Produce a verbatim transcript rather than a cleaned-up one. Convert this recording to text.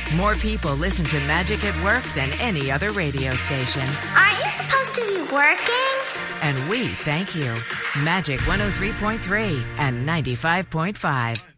More people listen to Magic at Work than any other radio station. Aren't you supposed to be working? And we thank you. Magic one oh three point three and ninety-five point five.